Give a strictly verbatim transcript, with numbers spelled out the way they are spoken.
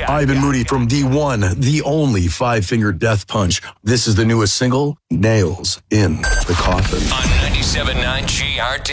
Ivan Moody from the one, the only Five Finger Death Punch. This is the newest single, Nails in the Coffin. On ninety-seven point nine G R D.